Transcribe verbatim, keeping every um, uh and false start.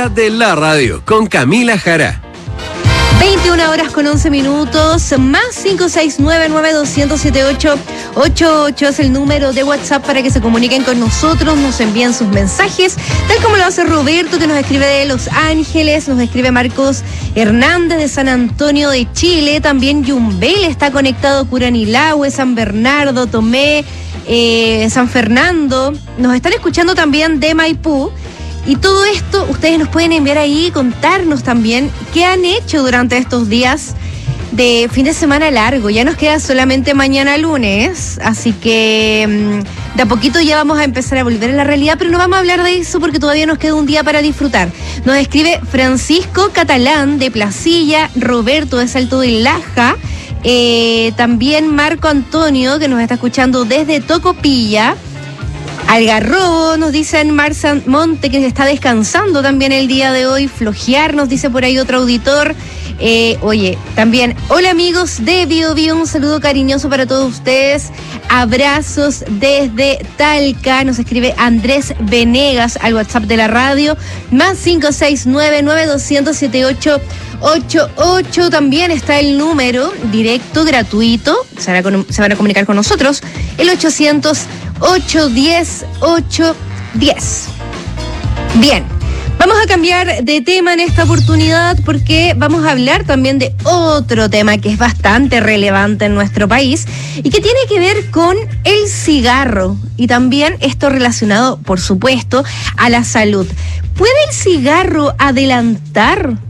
día de la radio con Camila Jara. veintiuna horas con once minutos, más cinco seis nueve nueve dos cero cero siete ocho ocho ocho es el número de WhatsApp para que se comuniquen con nosotros, nos envíen sus mensajes, tal como lo hace Roberto, que nos escribe de Los Ángeles, nos escribe Marcos Hernández de San Antonio de Chile, también Yumbel está conectado, Curanilahue, San Bernardo, Tomé, eh, San Fernando, nos están escuchando también de Maipú. Y todo esto ustedes nos pueden enviar ahí y contarnos también qué han hecho durante estos días de fin de semana largo. Ya nos queda solamente mañana lunes, así que de a poquito ya vamos a empezar a volver a la realidad, pero no vamos a hablar de eso porque todavía nos queda un día para disfrutar. Nos escribe Francisco Catalán de Placilla, Roberto de Salto de Laja, eh, también Marco Antonio, que nos está escuchando desde Tocopilla, Algarrobo, nos dicen Marsan Monte, que está descansando también el día de hoy, Flojear, nos dice por ahí otro auditor. Eh, oye, también, hola amigos de Bio Bio, un saludo cariñoso para todos ustedes, abrazos desde Talca, nos escribe Andrés Venegas al WhatsApp de la radio, más cinco seis nueve nueve dos cero cero siete ocho ocho ocho, también está el número directo, gratuito, se van a, con, se van a comunicar con nosotros, el ochocientos ocho diez ocho diez. Bien, vamos a cambiar de tema en esta oportunidad porque vamos a hablar también de otro tema que es bastante relevante en nuestro país y que tiene que ver con el cigarro y también esto relacionado, por supuesto, a la salud. ¿Puede el cigarro adelantar